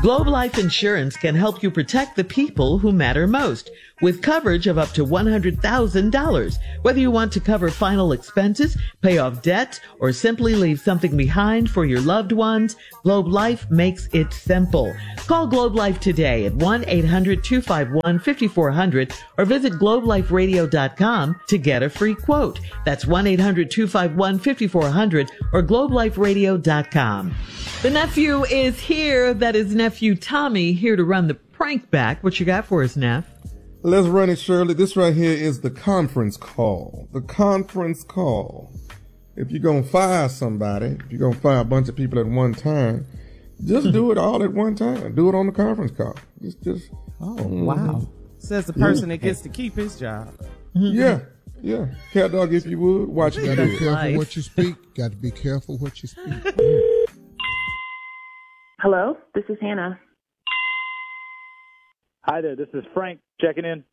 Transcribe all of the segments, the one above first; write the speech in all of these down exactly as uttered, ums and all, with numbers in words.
Globe Life Insurance can help you protect the people who matter most with coverage of up to one hundred thousand dollars. Whether you want to cover final expenses, pay off debts, or simply leave something behind for your loved ones, Globe Life makes it simple. Call Globe Life today at one eight hundred two five one five four zero zero or visit globe life radio dot com to get a free quote. That's one eight hundred two five one five four zero zero or globe life radio dot com. The nephew is here. That is nephew Tommy, here to run the prank back. What you got for us, Neff? Let's run it, Shirley. This right here is the conference call. The conference call. If you're going to fire somebody, if you're going to fire a bunch of people at one time, just do it all at one time. Do it on the conference call. Just, just. Oh, mm-hmm. Wow. Says the person yeah. that gets to keep his job. Yeah, yeah. Cat dog, if you would, watch it. Got to be careful what you speak. Got to be careful what you speak. Hello, this is Hannah. Hi there, this is Frank checking in.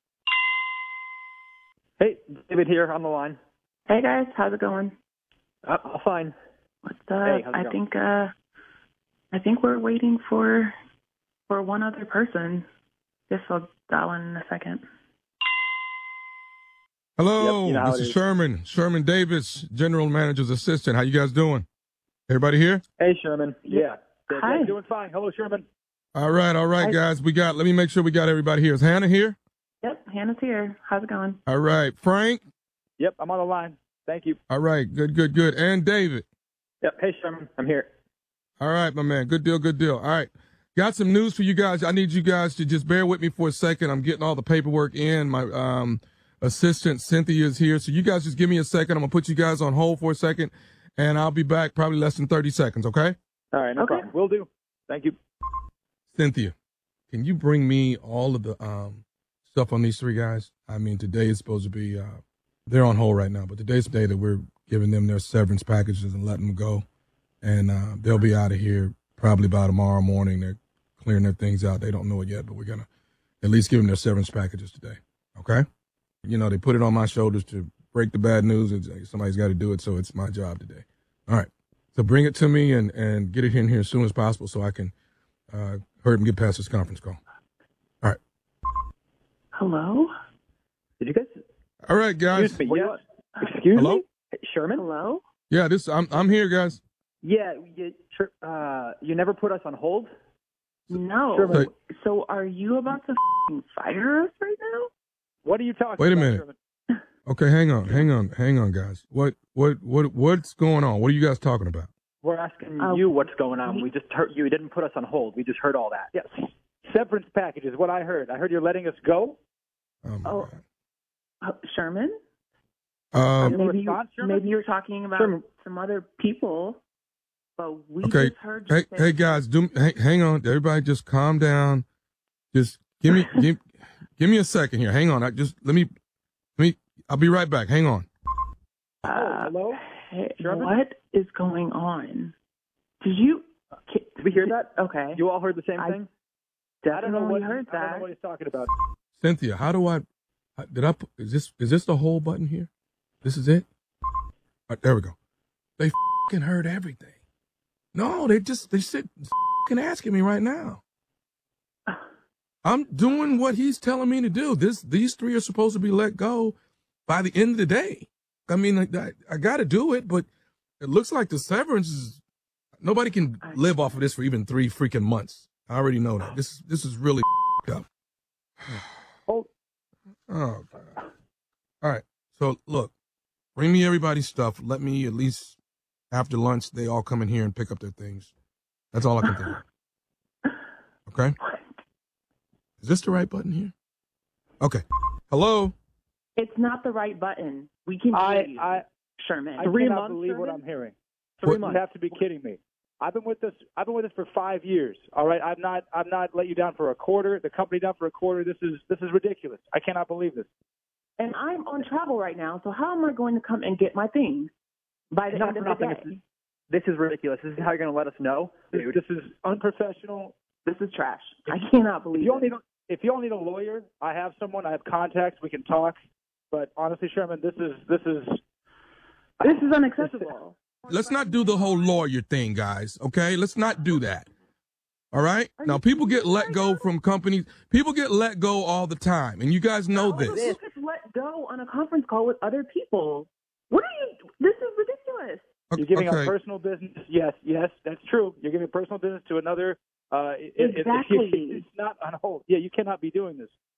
Hey, David here on the line. Hey guys, how's it going? Uh, fine. What's up? Hey, how's it I going? think uh, I think we're waiting for for one other person. Guess I'll dial in in a second. Hello, yep, you know this is, is Sherman. Sherman Davis, General Manager's assistant. How you guys doing? Everybody here? Hey, Sherman. Yeah. Hi. Yeah, doing fine. Hello, Sherman. All right, all right, Hi. guys. We got, let me make sure we got everybody here. Is Hannah here? Yep, Hannah's here. How's it going? All right. Frank? Yep, I'm on the line. Thank you. All right, good, good, good. And David? Yep, hey, Sherman. I'm here. All right, my man. Good deal, good deal. All right. Got some news for you guys. I need you guys to just bear with me for a second. I'm getting all the paperwork in. My um, assistant, Cynthia, is here. So you guys just give me a second. I'm going to put you guys on hold for a second, and I'll be back probably less than thirty seconds, okay? All right, no okay. problem. Will do. Thank you. Cynthia, can you bring me all of the um, stuff on these three guys? I mean, today is supposed to be, uh, they're on hold right now, but today's the day that we're giving them their severance packages and letting them go. And uh, they'll be out of here probably by tomorrow morning. They're clearing their things out. They don't know it yet, but we're going to at least give them their severance packages today. Okay? You know, they put it on my shoulders to break the bad news. It's, somebody's got to do it, so it's my job today. All right. So bring it to me and, and get it in here as soon as possible so I can uh, hurry up and get past this conference call. All right. Hello? Did you guys? All right, guys. Excuse me. Yes. Excuse Hello? me? Sherman? Hello? Yeah, this I'm I'm here, guys. Yeah, you, uh, you never put us on hold? No. Sherman. So are you about to f***ing fire us right now? What are you talking Wait a about, minute. Sherman? Okay, hang on, hang on, hang on, guys. What what what what's going on? What are you guys talking about? We're asking Uh, you what's going on. we- We just heard you didn't put us on hold. We just heard all that. Yes. Severance package is what I heard. I heard you're letting us go. Oh, my Oh. Uh, Sherman? God. Um, maybe, you, response, Sherman? maybe you're talking about Sherman. some other people, but we okay. just heard you Hey, say- hey, guys, do hang, hang on. Everybody, just calm down. Just give me give, give me a second here. Hang on. I just let me let me. I'll be right back. Hang on. Uh, hello? hey, Sherman? what is going on? Did you? Did we hear that? Okay. You all heard the same I thing? Definitely I don't know what heard I don't that. know what he's talking about. Cynthia, how do I? Did I? put- Is this is this the whole button here? This is it. All right, there we go. They fucking heard everything. No, they just they sit fucking asking me right now. I'm doing what he's telling me to do. This these three are supposed to be let go by the end of the day. I mean, I, I, I got to do it, but it looks like the severance is nobody can live off of this for even three freaking months. I already know that. This this is really up. Oh. Oh, God. All right. So, look, bring me everybody's stuff. Let me at least, after lunch, they all come in here and pick up their things. That's all I can think of. Okay? Is this the right button here? Okay. Hello? It's not the right button. We can I, hear you, I, Sherman. I cannot believe what I'm hearing. Three You months. have to be kidding me. I've been with this. I've been with this for five years. All right, I've not. I've not let you down for a quarter. The company down for a quarter. This is this is ridiculous. I cannot believe this. And I'm on travel right now, so how am I going to come and get my things by the Not end of for the nothing. day? This is ridiculous. This is how you're going to let us know. Dude, this is unprofessional. This is trash. I cannot believe If you all it. need, a, if you all need a lawyer, I have someone. I have contacts. We can talk. But honestly, Sherman, this is this is This is unacceptable. Let's not do the whole lawyer thing, guys, okay? Let's not do that. All right. Now, people get let go from companies. People get let go all the time, and you guys know How this. You could let go on a conference call with other people. What are you? This is ridiculous. You're giving okay. up personal business. Yes, yes, that's true. You're giving personal business to another. Uh, it, exactly. It, it, it's not on hold. Yeah, you cannot be doing this.